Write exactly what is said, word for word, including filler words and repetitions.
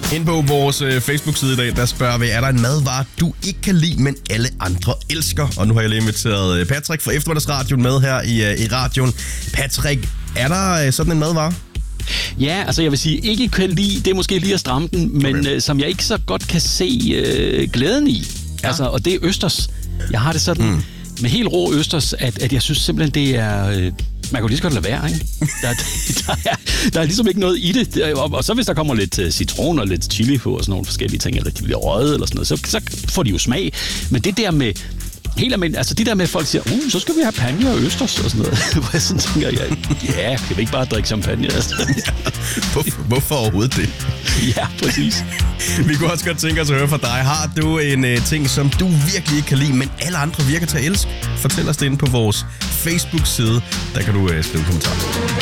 Ind på vores øh, Facebook-side i dag, der spørger vi, er der en madvare, du ikke kan lide, men alle andre elsker? Og nu har jeg lige inviteret øh, Patrick fra Eftermiddagsradioen med her i, øh, i radioen. Patrick, er der øh, sådan en madvare? Ja, altså jeg vil sige, ikke kan lide, det er måske lige at stramme den, men okay. øh, som jeg ikke så godt kan se øh, glæden i. Ja. Altså, og det er østers. Jeg har det sådan mm. med helt rå østers, at, at jeg synes simpelthen, det er... Øh, man kan lige så godt lade være, ikke? Der, der, er, der er ligesom ikke noget i det. Og, og så hvis der kommer lidt uh, citron og lidt chili på og sådan nogle forskellige ting, eller de bliver røget eller sådan noget, så, så får de jo smag. Men det der med... Helt almindeligt, altså det der med, at folk siger, uh, så skal vi have panje og østers og sådan noget. Hvor jeg sådan tænker, ja, ja, kan vi ikke bare drikke champagne? Altså. Ja, hvorfor, hvorfor overhovedet det? Ja, præcis. Vi kunne også godt tænke os at høre fra dig. Har du en uh, ting, som du virkelig ikke kan lide, men alle andre virker til at elske? Fortæl os det inde på vores Facebook-side. Der kan du uh, skrive en kommentar.